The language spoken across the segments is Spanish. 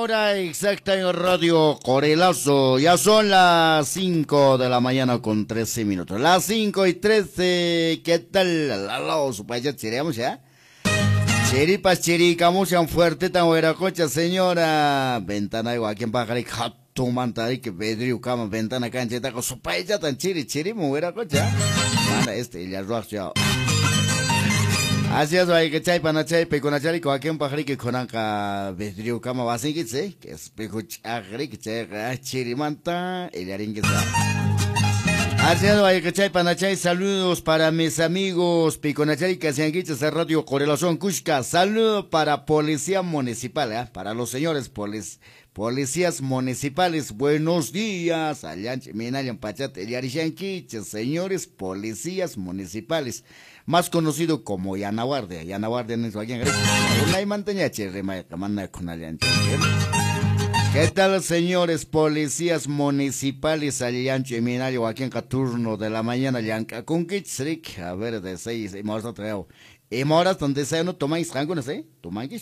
hora exacta en Radio Corelazo. Ya son las 5 de la mañana con 13 minutos. Las 5:13. ¿Qué tal? Su país chiremos ya. Chiripas, chiricamos, sean fuerte, tan buena cocha, señora. Ventana igual, aquí en Pajari, tu mantari, que pedriu, cama, ventana, cancheta, con su país ya tan chiri, muy buena cocha. Mana ya roja. Así es, hay que chay panachay, peconachari, con aquí en Pajari, que con acá, pedriu, cama, basingitse, que es pecuchagri, que chay, chirimanta, el aringuesa. Así es, hay que chay panachay, saludos para mis amigos Piconachari, que se han dicho esa Radio Corelación Cusca. Saludo para Policía Municipal, para los señores policías municipales. Buenos días, Allanche, Minayan Pachate, Yarishanquiche, señores policías municipales. Más conocido como Yanaguardia. Yanaguardia en eso, aquí en Grecia. Una y manteñache, remaya, camana con Allanche. ¿Qué tal, señores policías municipales Allancho y Minayo aquí en turno de la mañana Yanka con Kitzrik? A ver, de 6 y más traigo. Y moras donde sea no tomáis algo, no sé. Tomáis,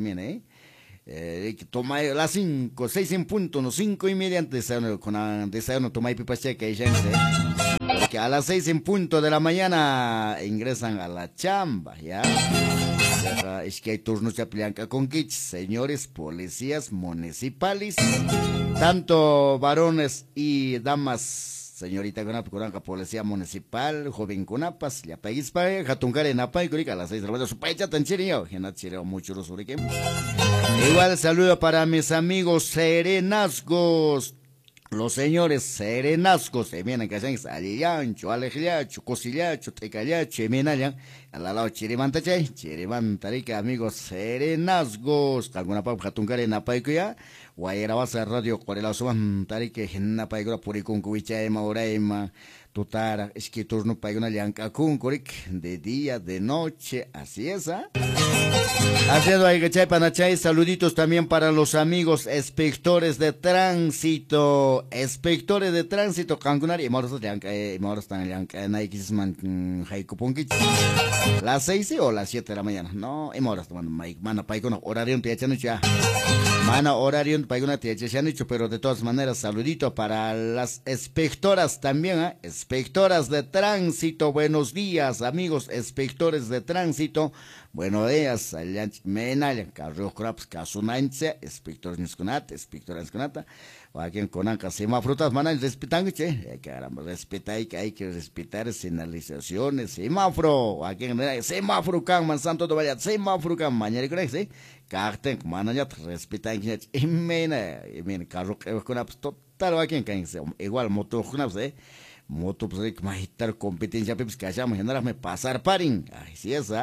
toma las 5, 6 en punto, no 5:30 antes con desayuno tomáis pipas checa y ya no sé. Que a las 6 en punto de la mañana ingresan a la chamba, ¿ya? Es que hay turnos de Plianca con Kich, señores policías municipales, tanto varones y damas, señorita Gonapa, policía municipal, joven Conapas, ya país para Jatungare en Apay, a las 6 de la mañana, su país ya tan chirio, que no chirio mucho los uriquem. Igual saludo para mis amigos serenazgos. Los señores serenazgos se vienen que hacen aliancho, alejiacho, cosillacho, tecallacho, minayan, al lado chirimantachay, chirimantarica, amigos serenazgos, alguna papa jatungare en apaicuya, guayera vas a Radio Corelazo, tarique, en apaigura puricuncuicha, ema, tutara, es que turno paiguna lianca cuncuric, de día, de noche, así es, ¿ah? Haciendo ahí que panachay, saluditos también para los amigos inspectores de tránsito, cangunari, y moros están lianca, naikisman, haikupunquich, las 6 o las 7 de la mañana, no, y moros, mana paiguna, horario te echan ya. Mana horario paiguna te echan dicho, pero de todas maneras, saludito para las inspectoras también, ¿eh? Inspectoras de tránsito, buenos días, amigos inspectores de tránsito, buenos días, Menayan, Carlos Craps, Casunanche, inspectores Nisconata, inspectoras Nisconata, o aquí en Conanca, semafrutas, manan, respetan, che, caramba, respeta, hay que respetar señalizaciones, semáforo, aquí en semáforo, man, santo de Valladolid, semáforo, mañana, ¿sí? Carten, manan, respetan, y mena, Carlos Craps, total, aquí en igual, moto, moto, pues hay que magitar competencia, pues que hayamos, generarme pasar paring, ay, sí es,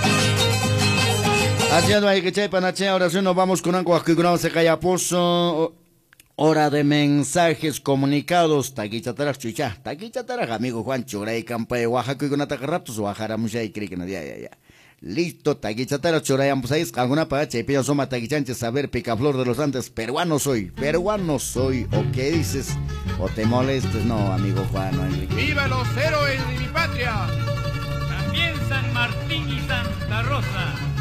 Haciendo ahí que chay panache, ahora sí nos vamos con algo aquí con se calla pozo. Hora de mensajes comunicados, taquichatara chucha, taquichatara amigo Juan Churay campa de Oaxaca y con atacarratos Oaxaca mucha y cree que no ya. Listo, taquichatara Churay ambos alguna pacha y pillo soma taquichanche saber picaflor de los Andes, peruano soy, o qué dices, o te molestes, no amigo Juan, no Enrique. ¡Viva los héroes de mi patria! También San Martín y Santa Rosa.